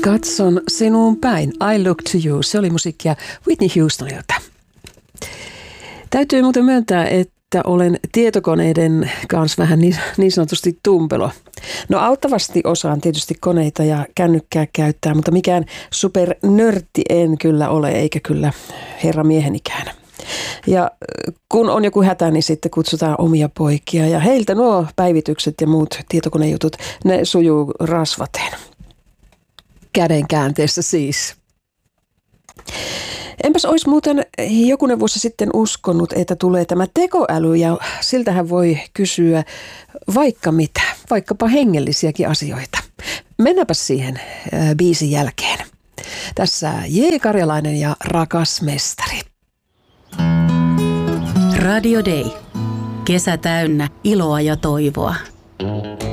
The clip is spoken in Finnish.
Katson sinuun päin. I look to you. Se oli musiikkia Whitney Houstonilta. Täytyy muuten myöntää, että olen tietokoneiden kanssa vähän niin sanotusti tumpelo. No auttavasti osaan tietysti koneita ja kännykkää käyttää, mutta mikään supernörtti en kyllä ole, eikä kyllä herramiehenikään. Ja kun on joku hätä, niin sitten kutsutaan omia poikia ja heiltä nuo päivitykset ja muut tietokonejutut, ne sujuu rasvaten. Käden käänteessä siis. Enpäs olisi muuten jokunen vuosi sitten uskonut, että tulee tämä tekoäly ja siltähän voi kysyä vaikka mitä, vaikkapa hengellisiäkin asioita. Mennäänpäs siihen biisin jälkeen. Tässä J. Karjalainen ja Rakas mestari. Radio Day. Kesä täynnä iloa ja toivoa.